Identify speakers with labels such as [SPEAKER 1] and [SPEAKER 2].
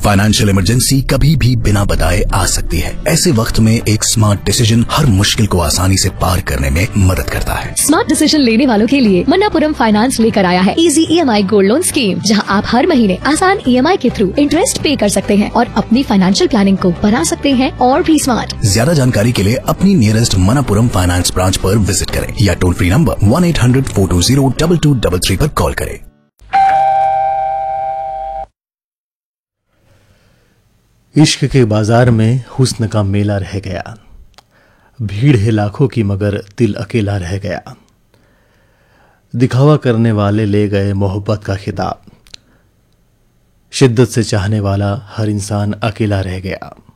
[SPEAKER 1] Financial emergency कभी भी बिना बताए आ सकती है। ऐसे वक्त में एक स्मार्ट डिसीजन हर मुश्किल को आसानी से पार करने में मदद करता है।
[SPEAKER 2] स्मार्ट डिसीजन लेने वालों के लिए मन्नापुरम फाइनेंस लेकर आया है easy EMI gold loan scheme, जहां आप हर महीने आसान EMI के थ्रू इंटरेस्ट पे कर सकते हैं और अपनी फाइनेंशियल प्लानिंग को बना सकते हैं और भी स्मार्ट।
[SPEAKER 1] ज्यादा जानकारी के लिए अपनी नियरेस्ट मन्नापुरम फाइनेंस ब्रांच पर विजिट करें या टोल फ्री नंबर 1-800-420-2233 पर कॉल करें।
[SPEAKER 3] इश्क के बाजार में हुस्न का मेला रह गया, भीड़ है लाखों की मगर दिल अकेला रह गया। दिखावा करने वाले ले गए मोहब्बत का खिताब, शिद्दत से चाहने वाला हर इंसान अकेला रह गया।